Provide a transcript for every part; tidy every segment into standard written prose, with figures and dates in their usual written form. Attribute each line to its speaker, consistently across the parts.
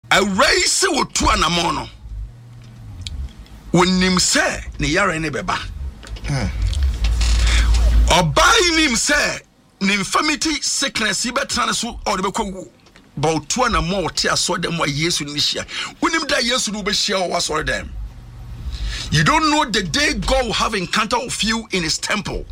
Speaker 1: A race with two and a mono. When him say, ne yare ne beba. Or by him say, ne infirmity, sickness, he better or the beko. About 2 and more tears saw them why yes in this year. When him die, yes, will be share was all them. You don't know the day God will have encounter of you in his temple.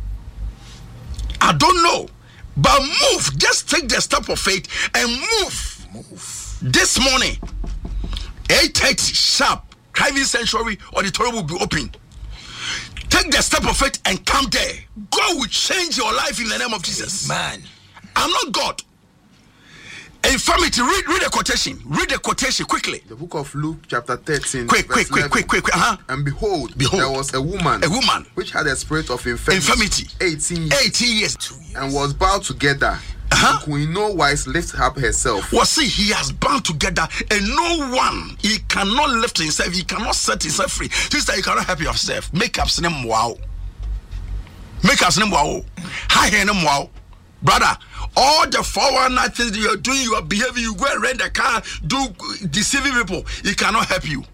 Speaker 1: I don't know. But move. Just take the step of faith and move. This morning, 8:30 sharp, Driving Sanctuary auditorium will be open. Take the step of faith and come there. God will change your life in the name of Jesus.
Speaker 2: Man,
Speaker 1: I'm not God. Infirmity. Read the quotation. Read the quotation quickly.
Speaker 3: The book of Luke, chapter 13.
Speaker 1: Quick.
Speaker 3: And behold, there was a woman which had a spirit of infirmity 18
Speaker 1: years,
Speaker 3: and was bound together. And could in no wise lift up herself.
Speaker 1: Well, see, he has bound together, and no one, he cannot lift himself, he cannot set himself free. Sister, you cannot help yourself. Make up name wow. Make up name wow. Hi, name wow. Brother, all the 419 things that you're doing, you are behaving, you go and rent a car, do deceiving people, he cannot help you.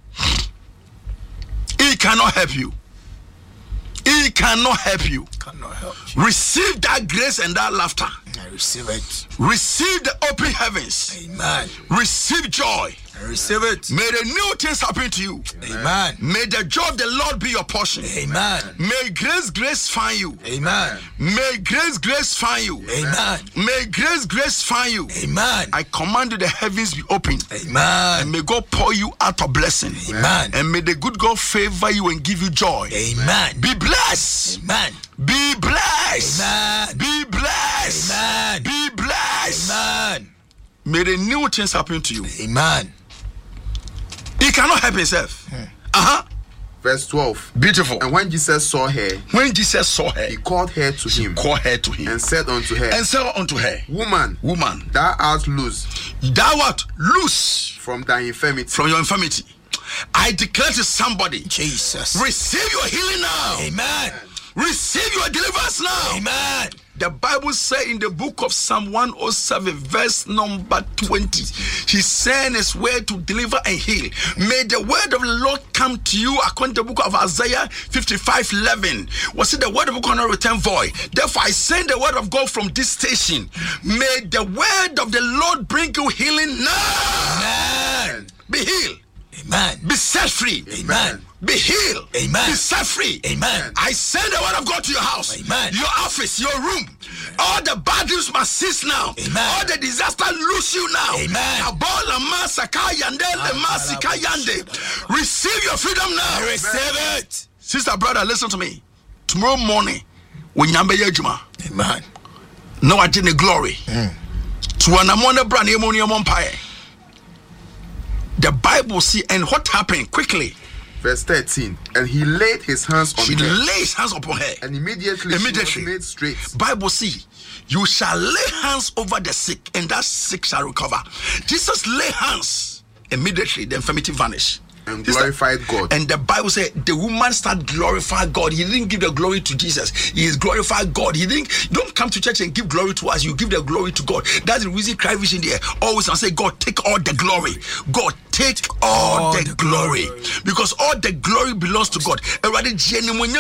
Speaker 1: He cannot help you. He cannot help you.
Speaker 2: Cannot help you.
Speaker 1: Receive that grace and that laughter.
Speaker 2: I receive it.
Speaker 1: Receive the open heavens.
Speaker 2: Amen.
Speaker 1: Receive joy.
Speaker 2: I receive it.
Speaker 1: May the new things happen to you.
Speaker 2: Amen.
Speaker 1: May the joy of the Lord be your portion.
Speaker 2: Amen.
Speaker 1: May grace find you.
Speaker 2: Amen.
Speaker 1: May grace find you.
Speaker 2: Amen.
Speaker 1: May grace find you.
Speaker 2: Amen.
Speaker 1: I command the heavens be open.
Speaker 2: Amen.
Speaker 1: And may God pour you out of blessing.
Speaker 2: Amen.
Speaker 1: And may the good God favor you and give you joy.
Speaker 2: Amen.
Speaker 1: Be blessed.
Speaker 2: Amen.
Speaker 1: Be blessed.
Speaker 2: Amen.
Speaker 1: Be blessed.
Speaker 2: Amen.
Speaker 1: Be blessed.
Speaker 2: Amen.
Speaker 1: May the new things happen to you.
Speaker 2: Amen.
Speaker 1: He cannot help himself.
Speaker 3: Verse 12.
Speaker 1: Beautiful.
Speaker 3: And when Jesus saw her, he called her to him. And said unto her, Woman, thou art loose.
Speaker 1: Thou art loose
Speaker 3: from thy infirmity.
Speaker 1: From your infirmity. I declare to somebody,
Speaker 2: Jesus,
Speaker 1: receive your healing now.
Speaker 2: Amen.
Speaker 1: Receive your deliverance now.
Speaker 2: Amen.
Speaker 1: The Bible says in the book of Psalm 107, verse number 20, He's saying His word to deliver and heal. May the word of the Lord come to you according to the book of Isaiah 55:11. Was it the word of God cannot return void? Therefore, I send the word of God from this station. May the word of the Lord bring you healing now.
Speaker 2: Amen.
Speaker 1: Be healed.
Speaker 2: Amen.
Speaker 1: Be set free.
Speaker 2: Amen.
Speaker 1: Be healed.
Speaker 2: Amen.
Speaker 1: Be set free.
Speaker 2: Amen.
Speaker 1: I send the word of God to your house.
Speaker 2: Amen.
Speaker 1: Your office, your room. All the bad news must cease now.
Speaker 2: Amen.
Speaker 1: All the disaster lose you now.
Speaker 2: Amen.
Speaker 1: Receive your freedom now.
Speaker 2: I receive it.
Speaker 1: Sister, brother, listen to me. Tomorrow morning, when Yambe Yajuma,
Speaker 2: amen.
Speaker 1: No, I didn't glory. To an amona brand ammonium umpire. The Bible see, and what happened quickly.
Speaker 3: Verse 13. And he laid his hands on her.
Speaker 1: He laid his hands upon her.
Speaker 3: And immediately she was made straight.
Speaker 1: Bible see, you shall lay hands over the sick, and that sick shall recover. Jesus lay hands. Immediately the infirmity vanished.
Speaker 3: And glorified God.
Speaker 1: And the Bible said the woman started glorifying God. He didn't give the glory to Jesus. He is glorified God. He didn't. Don't come to church and give glory to us. You give the glory to God. That's the reason Cry Vision there always and say, God, take all the glory. God, take all the glory. Because all the glory belongs to God. Because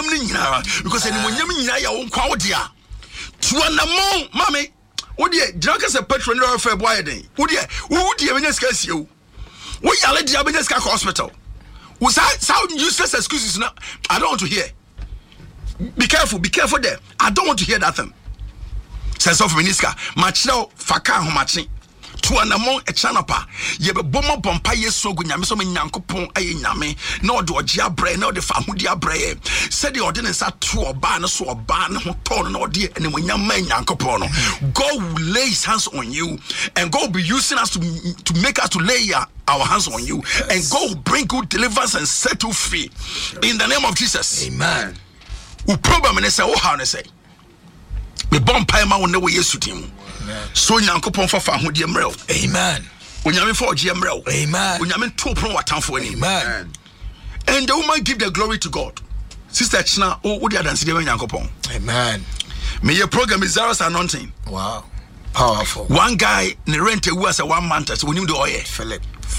Speaker 1: mommy, what dear, drunk a patron of a boy. Who dear, we are let Diabetes hospital. Was that sound useless excuses now? I don't want to hear. Be careful there. I don't want to hear that thing. Sense of Miniska, Machino, Faka, Homachi. To an among a chanapa, ye be bomber bompa ye so good yam so many yankopon a yame, no do a jabre, no the famudia bre. Said the ordinance are true or ban, so a ban, torn or dear, and when young man yankopono. God will lay his hands on you, and God will be using us to make us to lay our hands on you, and God will bring good deliverance and set you free. In the name of Jesus.
Speaker 2: Amen.
Speaker 1: Who probably say, oh, how to say, the bomb payma will never yes to him. So Yankopon for Famudi Emerald.
Speaker 2: Amen.
Speaker 1: When you're for Emerald.
Speaker 2: Amen.
Speaker 1: When you're in two pro what time for any.
Speaker 2: Amen.
Speaker 1: And the woman give the glory to God. Sister China, oh, what you done see Yankopon.
Speaker 2: Amen.
Speaker 1: May your program is Zara's anointing.
Speaker 2: Wow. Powerful.
Speaker 1: One guy, the rent was a 1 month, so we knew the oil.
Speaker 2: Philip.